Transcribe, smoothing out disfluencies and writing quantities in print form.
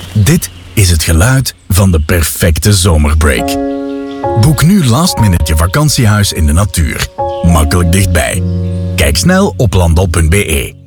Dit is het geluid van de perfecte zomerbreak. Boek nu last minute je vakantiehuis in de natuur. Makkelijk dichtbij. Kijk snel op landal.be.